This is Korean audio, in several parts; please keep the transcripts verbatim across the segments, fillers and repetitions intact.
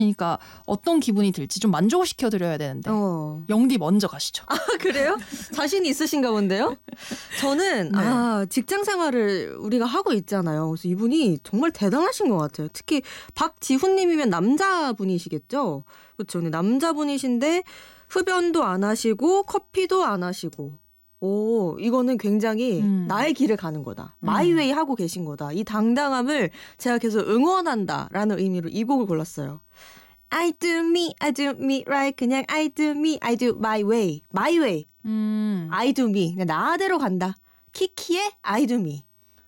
그러니까 어떤 기분이 들지 좀 만족을 시켜드려야 되는데 어. 영디 먼저 가시죠. 아, 그래요? 자신이 있으신가 본데요? 저는 네. 아 직장 생활을 우리가 하고 있잖아요. 그래서 이분이 정말 대단하신 것 같아요. 특히 박지훈님이면 남자분이시겠죠? 그렇죠. 근데 남자분이신데 흡연도 안 하시고 커피도 안 하시고 오, 이거는 굉장히 음. 나의 길을 가는 거다. 마이웨이 하고 계신 거다. 이 당당함을 제가 계속 응원한다라는 의미로 이 곡을 골랐어요. I do me, I do me right. 그냥 I do me, I do my way. My way. 음. I do me. 그냥 나대로 간다. 키키의 I do me.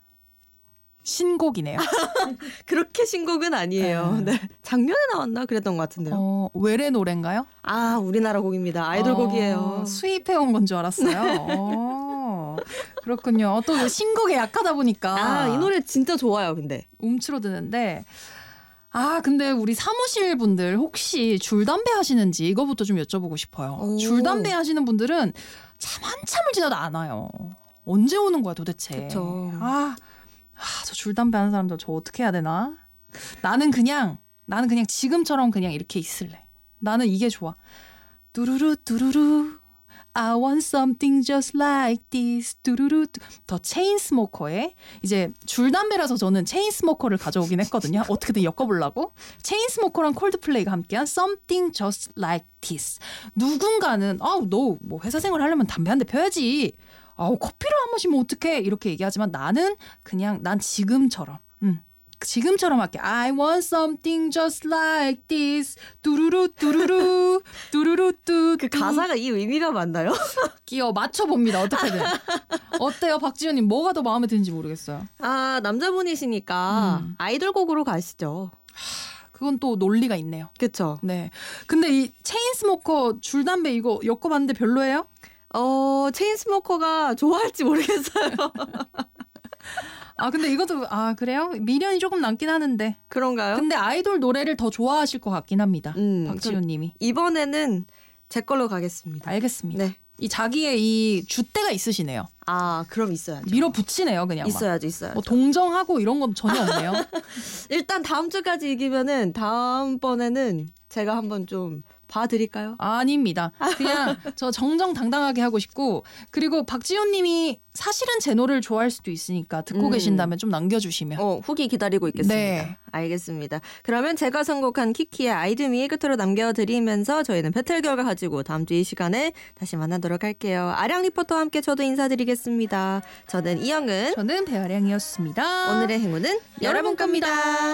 신곡이네요. 그렇게 신곡은 아니에요. 네. 작년에 나왔나 그랬던 것 같은데요. 어, 외래 노래인가요? 아, 우리나라 곡입니다. 아이돌 어, 곡이에요. 수입해온 건 줄 알았어요. 어, 그렇군요. 또 신곡에 약하다 보니까 아, 이 노래 진짜 좋아요, 근데. 움츠러드는데 아 근데 우리 사무실 분들 혹시 줄담배 하시는지 이거부터 좀 여쭤보고 싶어요. 오. 줄담배 하시는 분들은 참 한참을 지나도 안 와요. 언제 오는 거야 도대체. 그쵸. 아, 아, 저 줄담배 하는 사람들 저 어떻게 해야 되나? 나는 그냥 나는 그냥 지금처럼 그냥 이렇게 있을래. 나는 이게 좋아. 뚜루루 뚜루루 I want something just like this. 뚜루루 더 체인스모커의 이제 줄담배라서 저는 체인스모커를 가져오긴 했거든요. 어떻게든 엮어보려고. 체인스모커랑 콜드플레이가 함께한 something just like this. 누군가는 아우 너 뭐 회사 생활 하려면 담배 한 대 펴야지. 아우 커피를 안 마시면 어떡해 이렇게 얘기하지만 나는 그냥 난 지금처럼 음, 지금처럼 할게. I want something just like this. 뚜루루 뚜루루 뚜루루 뚜. 그 가사가 이 의미가 맞나요? 끼어 맞춰봅니다. 어떻게든. 어때요 박지현님 뭐가 더 마음에 드는지 모르겠어요. 아, 남자분이시니까 음. 아이돌 곡으로 가시죠. 그건 또 논리가 있네요. 그쵸? 네. 근데 이 체인스모커 줄담배 이거 엮어봤는데 별로예요? 어, 체인스모커가 좋아할지 모르겠어요. 아 근데 이것도 아 그래요? 미련이 조금 남긴 하는데. 그런가요? 근데 아이돌 노래를 더 좋아하실 것 같긴 합니다. 음, 박지훈님이. 이번에는 제 걸로 가겠습니다. 알겠습니다. 네. 이 자기의 이 줏대가 있으시네요. 아, 그럼 있어야죠. 밀어붙이네요 그냥. 막. 있어야죠, 있어야죠. 뭐 동정하고 이런 건 전혀 없네요. 일단 다음 주까지 이기면은 다음번에는 제가 한번 좀 봐드릴까요? 아닙니다. 그냥 저 정정당당하게 하고 싶고 그리고 박지훈님이 사실은 제 노래를 좋아할 수도 있으니까 듣고 음. 계신다면 좀 남겨주시면. 어, 후기 기다리고 있겠습니다. 네. 알겠습니다. 그러면 제가 선곡한 키키의 아이드미 끝으로 남겨드리면서 저희는 배틀 결과 가지고 다음 주 이 시간에 다시 만나도록 할게요. 아량 리포터와 함께 저도 인사드리겠습니다. 저는 이영은. 저는 배아량이었습니다. 오늘의 행운은 여러분 겁니다.